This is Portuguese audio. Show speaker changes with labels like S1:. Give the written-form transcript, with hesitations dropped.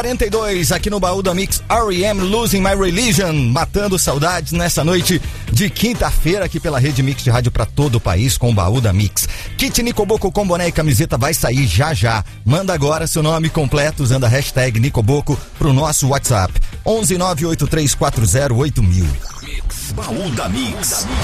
S1: 42 aqui no Baú da Mix, R.E.M. Losing My Religion, matando saudades nessa noite de quinta-feira aqui pela Rede Mix de rádio para todo o país com o Baú da Mix. Kit Nicoboco com boné e camiseta vai sair já já. Manda agora seu nome completo usando a hashtag Nicoboco pro nosso WhatsApp 11 983408000.
S2: Baú da Mix.